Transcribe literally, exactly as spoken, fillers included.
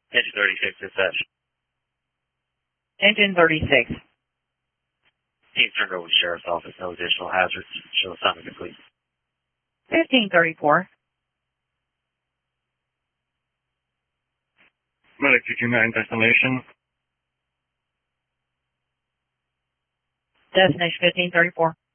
Engine thirty-six, dispatch. Engine thirty-six. Team turned over to Sheriff's Office. No additional hazards. Show assignment complete. fifteen thirty-four. Medic two two nine, destination. Destination fifteen thirty-four.